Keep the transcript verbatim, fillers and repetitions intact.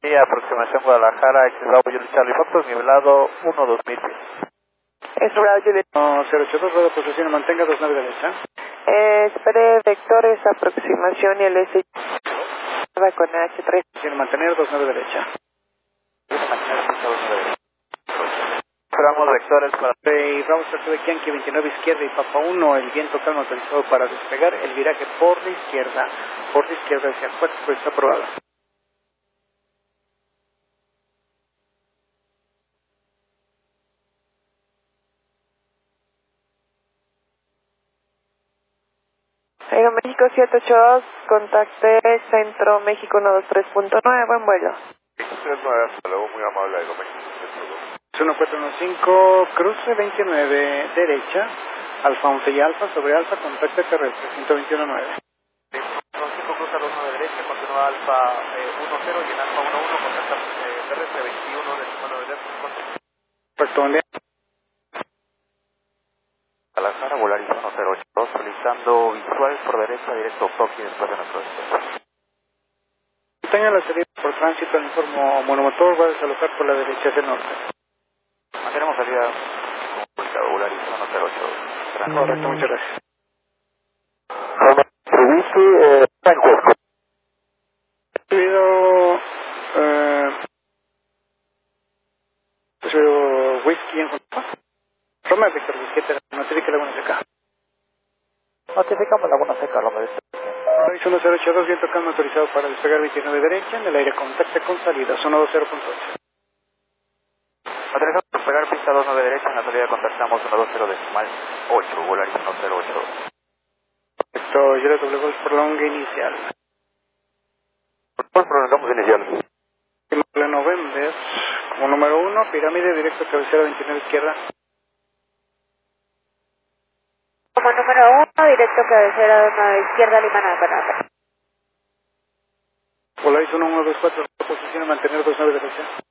Y aproximación Guadalajara, Excelado Yuli Charlie Fox, nivelado uno dos mil pies. Excelado Yuli. No, cero ocho dos, rueda posición, mantenga dos nueve derecha. Eh, espere vectores, aproximación y el S con H tres. Tiene mantener dos nueve derecha. Tiene mantener dos nueve derecha. Esperamos vectores para... Y vamos a hacer aquí Yankee veintinueve izquierda y Papa uno, el viento calma autorizado para despegar, el viraje por la izquierda, por la izquierda hacia el puerto, pues está aprobado. Aeroméxico siete ocho dos, contacte Centro México uno dos tres punto nueve, buen vuelo. tres nueve, hasta luego, muy amable, Aeroméxico siete ocho dos. uno cuatro uno cinco, cruce veintinueve, derecha, Alfa once y Alfa, sobre Alfa, contacto terrestre, ciento veintiuno nueve. uno cinco, cruza dos nueve derecha, continúa Alfa eh, uno cero y en Alfa uno uno, contacta eh, terrestre veintiuno, decimal nueve derecha. Puerto donde... Guadalajara, Volaris uno cero ocho dos, solicitando visual por derecha, directo Tokio después de nuestro destino. Tenga la salida por tránsito, el informo monomotor va a desalojar por la derecha hacia el norte. Mantenemos salida con Volaris uno cero ocho dos. Correcto, muchas gracias. Mitsubishi, eh, Franco. Recibido, eh, recibido whisky en junto. Roma Víctor Bisquete, notifica Laguna Seca. Notificamos Laguna Seca, lo merece. uno cero ocho dos, viento calma autorizado para despegar veintinueve derecha, en el aire contacte con salida, zona dos cero punto ocho. Autorizamos despegar pista dos nueve derecha, en la salida contactamos uno dos cero decimal ocho, Volaris uno cero ocho dos. Esto, yo le doble gol prolonga inicial. Por prolongamos inicial. November, como número uno, pirámide, directo cabecera veintinueve izquierda. Como número uno, directo cabecera de nueve izquierda, Limana, Panamá. Volaris uno uno dos cuatro, posición a mantener dos nueve derecha.